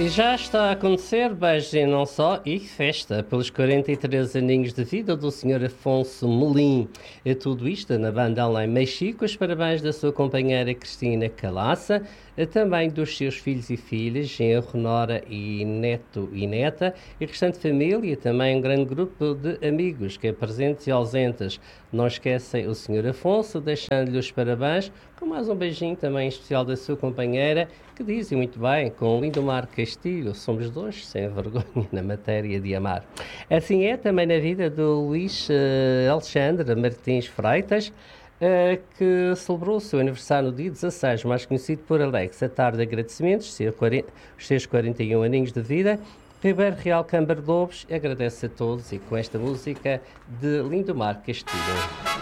E já está a acontecer, beijos e não só, e festa pelos 43 aninhos de vida do Sr. Afonso Melim. É tudo isto na banda Além Mexico, os parabéns da sua companheira Cristina Calaça, também dos seus filhos e filhas, genro, nora e neto e neta, e restante família, também um grande grupo de amigos, que é presentes e ausentes. Não esquecem o Sr. Afonso, deixando-lhe os parabéns, com mais um beijinho também especial da sua companheira, que dizem muito bem, com o Lindomar Castilho, somos dois sem vergonha na matéria de amar. Assim é também na vida do Luís Alexandre Martins Freitas, que celebrou o seu aniversário no dia 16, mais conhecido por Alex. A tarde de agradecimentos, os seus 41 aninhos de vida. Ribeiro Real Câmara de Lobos agradece a todos e com esta música de Lindomar Castilho.